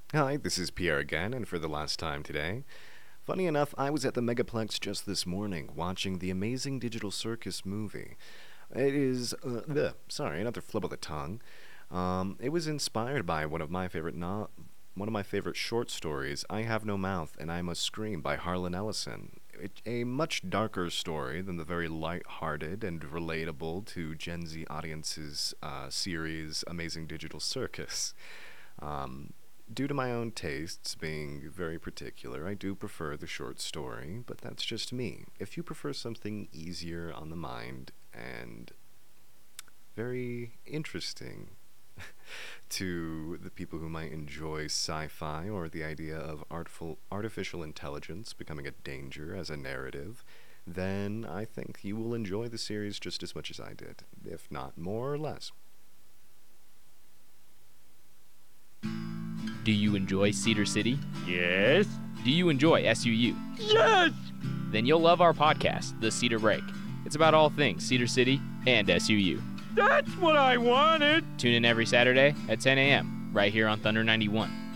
Hi, this is Pierre again, and for the last time today. Funny enough, I was at the Megaplex just this morning watching the Amazing Digital Circus movie. It is, another flip of the tongue. It was inspired by one of my favorite short stories, I Have No Mouth and I Must Scream by Harlan Ellison. A much darker story than the very light-hearted and relatable to Gen Z audiences series Amazing Digital Circus. Um, Due to my own tastes being very particular, I do prefer the short story, but that's just me. If you prefer something easier on the mind and very interesting to the people who might enjoy sci-fi or the idea of artificial intelligence becoming a danger as a narrative, then I think you will enjoy the series just as much as I did, if not more or less. Do you enjoy Cedar City? Yes. Do you enjoy SUU? Yes! Then you'll love our podcast, The Cedar Break. It's about all things Cedar City and SUU. That's what I wanted! Tune in every Saturday at 10 a.m. right here on Thunder 91.